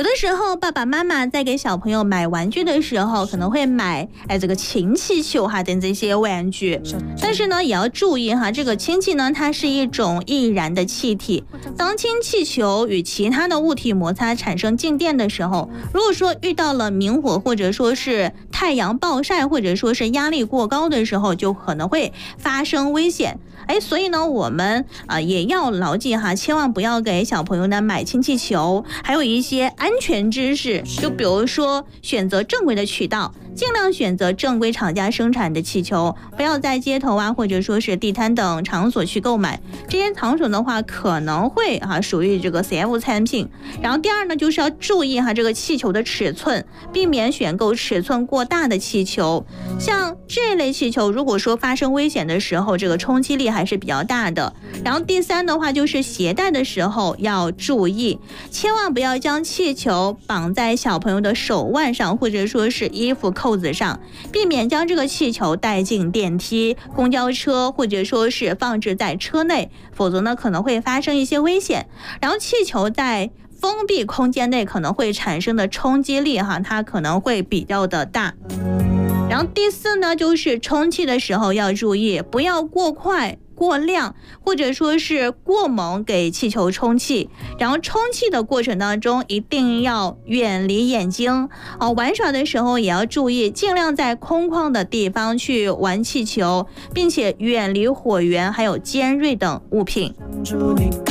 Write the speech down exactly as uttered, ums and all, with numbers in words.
有的时候爸爸妈妈在给小朋友买玩具的时候，可能会买哎这个氢气球哈等这些玩具，但是呢也要注意哈，这个氢气呢它是一种易燃的气体，当氢气球与其他的物体摩擦产生静电的时候，如果说遇到了明火或者说是太阳暴晒或者说是压力过高的时候，就可能会发生危险。哎，所以呢，我们啊、呃、也要牢记哈，千万不要给小朋友呢买氢气球，还有一些安全知识，就比如说选择正规的渠道，尽量选择正规厂家生产的气球，不要在街头啊或者说是地摊等场所去购买，这些场所的话可能会啊属于这个 C F 产品。然后第二呢，就是要注意哈这个气球的尺寸，避免选购尺寸过大的气球。像这类气球，如果说发生危险的时候，这个冲击力还是比较大的。然后第三的话，就是携带的时候要注意，千万不要将气球绑在小朋友的手腕上，或者说是衣服扣子上，避免将这个气球带进电梯、公交车，或者说是放置在车内，否则呢可能会发生一些危险。然后气球在封闭空间内可能会产生的冲击力哈，它可能会比较的大。然后第四呢，就是充气的时候要注意，不要过快过量或者说是过猛给气球充气，然后充气的过程当中一定要远离眼睛哦。玩耍的时候也要注意，尽量在空旷的地方去玩气球，并且远离火源还有尖锐等物品。